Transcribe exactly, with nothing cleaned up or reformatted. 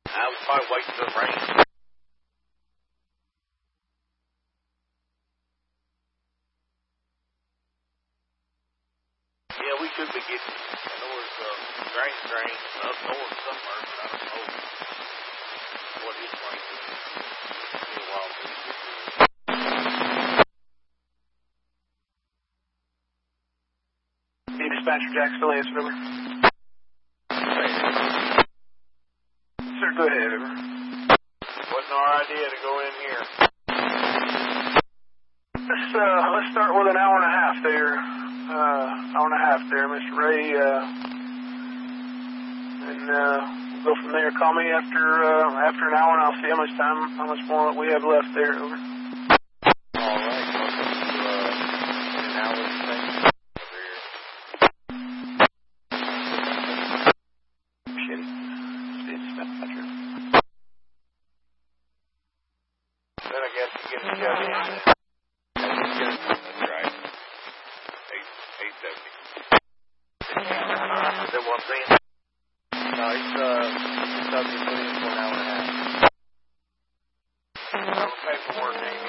I was probably waiting for the rain. Yeah, we should be getting, I know there's a drain drain up north somewhere, but I don't know what his plan is. It'll be a while before we get there. Hey, dispatcher Jacksonville, answer over. Sir, go ahead, over. Wasn't our idea to go in here. Let's, uh, let's start with an hour and a half there. Uh, hour and a half there, Mister Ray. Uh, and, uh, we'll go from there. Call me after, uh, after an hour and I'll see how much time, how much more we have left there, over. All right, welcome to, uh, an hour's thing over here. Shit. Steve dispatcher. Then I guess you get a shut in. That's right. Eight, eight seventy. Is that what I'm saying? No, he's, uh, he's up to put in for an hour and a half. Some paperwork ain't